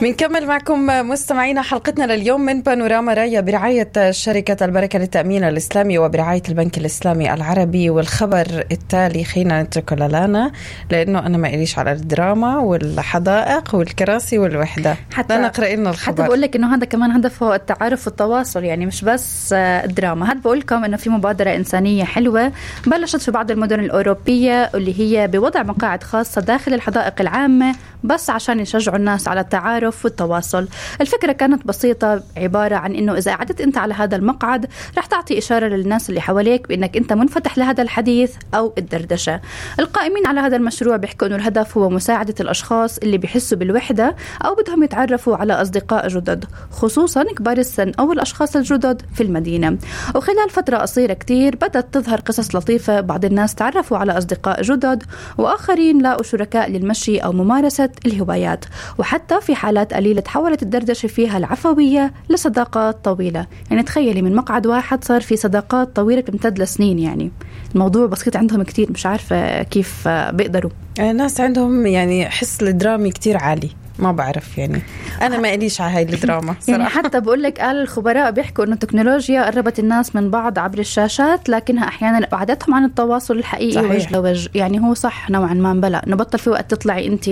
بنكمل معكم مستمعينا حلقتنا لليوم من بانوراما رايا برعاية شركة البركة للتأمين الإسلامي وبرعاية البنك الإسلامي العربي. والخبر التالي خلينا نتركه للانا لأنه أنا ما إليش على الدراما والحدائق والكراسي والوحدة. حتى نقرأ لنا الخبر. حتى بقول لك إنه هذا كمان هدفه التعارف والتواصل، يعني مش بس الدراما. هاد بقول لكم إنه في مبادرة إنسانية حلوة بلشت في بعض المدن الأوروبية اللي هي بوضع مقاعد خاصة داخل الحدائق العامة بس عشان يشجعوا الناس على التعارف والتواصل. الفكرة كانت بسيطة، عبارة عن إنه إذا قعدت أنت على هذا المقعد رح تعطي إشارة للناس اللي حواليك بإنك أنت منفتح لهذا الحديث أو الدردشة. القائمين على هذا المشروع بيحكوا إنه الهدف هو مساعدة الأشخاص اللي بيحسوا بالوحدة أو بدهم يتعرفوا على أصدقاء جدد، خصوصا كبار السن أو الأشخاص الجدد في المدينة. وخلال فترة قصيرة كتير بدأت تظهر قصص لطيفة، بعض الناس تعرفوا على أصدقاء جدد وآخرين لاقوا شركاء للمشي أو ممارسة الهوايات، وحتى في حالات قليلة تحولت الدردشة فيها العفوية لصداقات طويلة. يعني تخيلي من مقعد واحد صار في صداقات طويلة بتمتد لسنين. يعني الموضوع بسيط عندهم كتير، مش عارفة كيف بيقدروا. الناس عندهم يعني حس الدرامي كتير عالي، ما بعرف يعني أنا ما إليش على هاي الدراما صراحة. يعني حتى بقول لك قال الخبراء بيحكوا إنه التكنولوجيا قربت الناس من بعض عبر الشاشات، لكنها أحيانا بعدتهم عن التواصل الحقيقي صحيح. وجه لوجه. يعني هو صح نوعا ما، بلا نبطل في وقت تطلعي أنت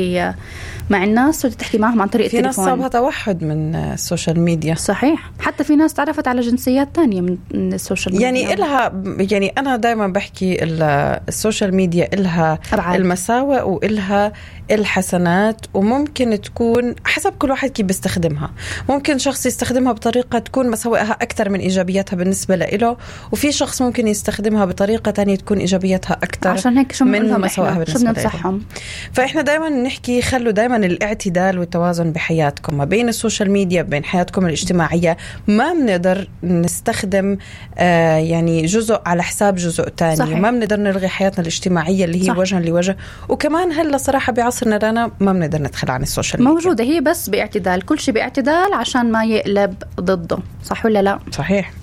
مع الناس وتحكي معهم عن طريق التليفون. في ناس صابها توحد من السوشيال ميديا. صحيح، حتى في ناس تعرفت على جنسيات تانية من السوشيال ميديا. يعني إلها، يعني أنا دايما بحكي السوشيال ميديا إلها أبعاد. المساوئ وإلها الحسنات، وممكن تكون حسب كل واحد كيف بيستخدمها. ممكن شخص يستخدمها بطريقة تكون مساوئها أكثر من إيجابياتها بالنسبة له، وفي شخص ممكن يستخدمها بطريقة تانية تكون إيجابياتها أكثر. عشان هيك شو من مساوئها بالنسبة له. فإحنا دايما نحكي خلوا دايما الاعتدال والتوازن بحياتكم ما بين السوشيال ميديا وبين حياتكم الاجتماعية. ما بنقدر نستخدم يعني جزء على حساب جزء تاني. صحيح. ما بنقدر نلغي حياتنا الاجتماعية اللي هي صح. وجها لوجه. وكمان هلا صراحة بعصرنا لنا ما بنقدر ندخل عن السوشيال ميديا. موجودة هي بس باعتدال، كل شيء باعتدال عشان ما يقلب ضده. صح ولا لا؟ صحيح.